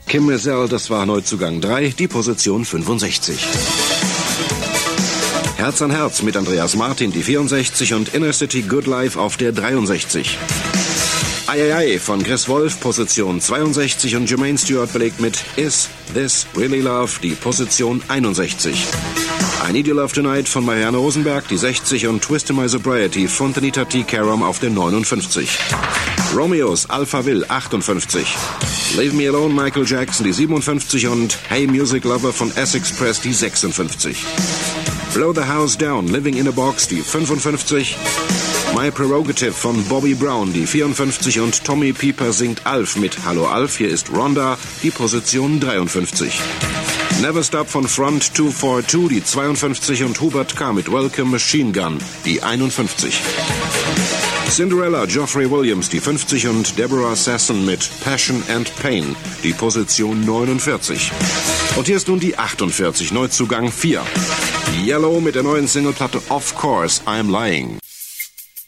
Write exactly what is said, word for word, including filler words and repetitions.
Kim Mizell, das war Neuzugang drei, die Position fünfundsechzig. Herz an Herz mit Andreas Martin, die vierundsechzig, und Inner City Good Life auf der dreiundsechzig. Ai Ai Ai von Chris Wolf, Position zweiundsechzig, und Jermaine Stewart belegt mit Is This Really Love die Position einundsechzig. I Need Your Love Tonight von Marianne Rosenberg, die sechzig, und Twist in My Sobriety von Tanita T. Karam auf der neunundfünfzig. Romeos Alpha Will achtundfünfzig. Leave Me Alone Michael Jackson, die siebenundfünfzig, und Hey Music Lover von Essex Press, die sechsundfünfzig. Blow the House Down, Living in a Box, die fünfundfünfzig. My Prerogative von Bobby Brown, die vierundfünfzig, und Tommy Pieper singt Alf mit Hallo Alf, hier ist Rhonda, die Position dreiundfünfzig. Never Stop von Front zweihunderzweiundvierzig, die zweiundfünfzig, und Hubert K. mit Welcome Machine Gun, die einundfünfzig. Cinderella, Geoffrey Williams, die fünfzig, und Deborah Sasson mit Passion and Pain, die Position neunundvierzig. Und hier ist nun die achtundvierzig, Neuzugang vier. Yellow mit der neuen Singleplatte Of Course I'm Lying.